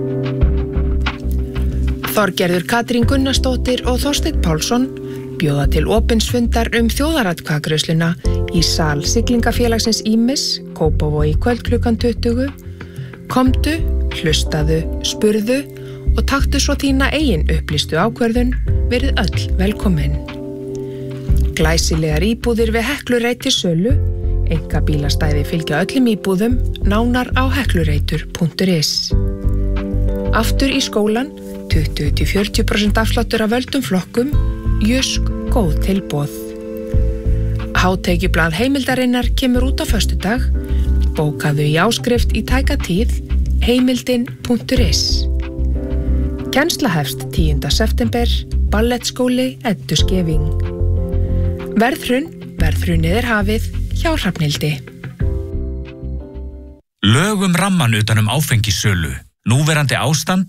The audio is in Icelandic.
Þorgerður Katrín Gunnarsdóttir og Þorsteinn Pálsson bjóða til opinnsfundar þjóðaratkvæðagreiðsluna í sal Siglingafélagsins Ýmis, Kópavogi kvöld klukkan 20. Komdu, hlustaðu, spurðu og taktu svo þína eigin upplýstu ákvörðun, verið öll velkomin. Glæsilegar íbúðir við Heklureiti sölu, einkabílastæði fylgja öllum íbúðum, nánar á heklureitur.is. Aftur í skólan, 20-40% afsláttur af völdum flokkum, Jysk góð tilboð. Hátekjublað heimildarinnar kemur út á föstudag, bókaðu í áskrift í tæka tíð, heimildin.is. Kennsla hefst 10. september, ballettskóli Eddu Skeving. Verðhrunnið hafið hjá Hrafnhildi. Lög ramman utan áfengissölu. Núverandi ástand